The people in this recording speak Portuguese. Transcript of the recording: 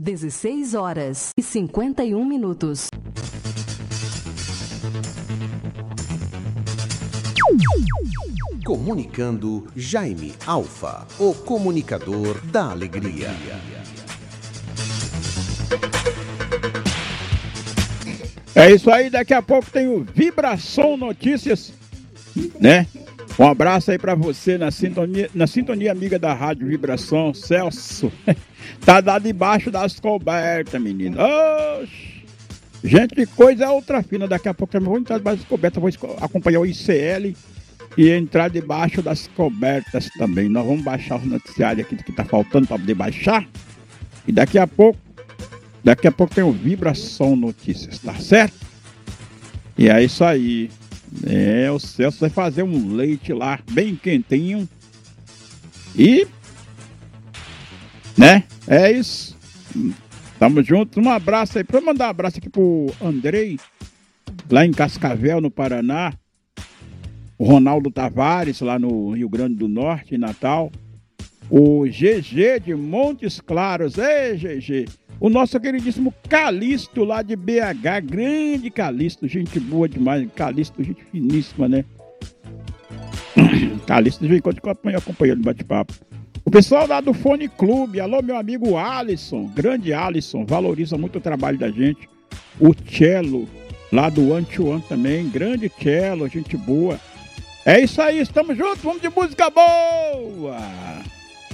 16h51. Comunicando Jaime Alfa, o comunicador da alegria. É isso aí, daqui a pouco tem o Vibração Notícias, né? Um abraço aí pra você na sintonia amiga da Rádio Vibração, Celso. Tá lá debaixo das cobertas, menino. Oxi. Gente, que coisa é outra fina. Daqui a pouco eu vou entrar debaixo das cobertas, vou acompanhar o ICL e entrar debaixo das cobertas também. Nós vamos baixar os noticiários aqui que tá faltando pra poder baixar. E daqui a pouco tem o Vibração Notícias, tá certo? E é isso aí. O Celso vai fazer um leite lá, bem quentinho. E... né? É isso. Tamo juntos. Um abraço aí. Pra mandar um abraço aqui pro Andrei, lá em Cascavel, no Paraná. O Ronaldo Tavares, lá no Rio Grande do Norte, em Natal. O GG de Montes Claros. Ei, GG. O nosso queridíssimo Calixto, lá de BH. Grande Calixto. Gente boa demais. Calixto, gente finíssima, né? Calixto, de vez em quando acompanhando o bate-papo. O pessoal lá do Fone Clube. Alô, meu amigo Alisson. Grande Alisson. Valoriza muito o trabalho da gente. O Cello, lá do One to One também. Grande Cello, gente boa. É isso aí, estamos juntos. Vamos de música boa.